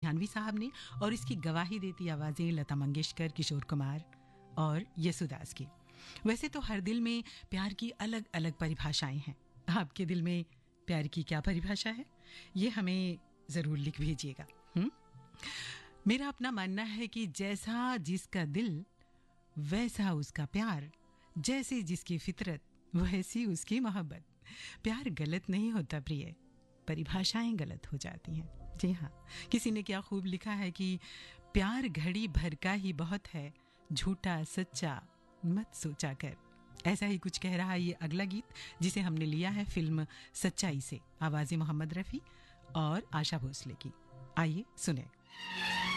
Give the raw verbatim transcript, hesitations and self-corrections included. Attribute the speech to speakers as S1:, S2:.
S1: लुधियानवी साहब ने और इसकी गवाही देती आवाज़ें लता मंगेशकर, किशोर कुमार और येसुदास की। वैसे तो हर दिल में प्यार की अलग अलग परिभाषाएं हैं। आपके दिल में प्यार की क्या परिभाषा है, ये हमें ज़रूर लिख भेजिएगा। हुँ? मेरा अपना मानना है कि जैसा जिसका दिल वैसा उसका प्यार, जैसे जिसकी फितरत वैसी उसकी मोहब्बत। प्यार गलत नहीं होता प्रिय, परिभाषाएं गलत हो जाती हैं। जी हाँ, किसी ने क्या खूब लिखा है कि प्यार घड़ी भर का ही बहुत है, झूठा सच्चा मत सोचा कर। ऐसा ही कुछ कह रहा है ये अगला गीत, जिसे हमने लिया है फिल्म सच्चाई से। आवाज़ें मोहम्मद रफ़ी और आशा भोसले की। आइए सुने।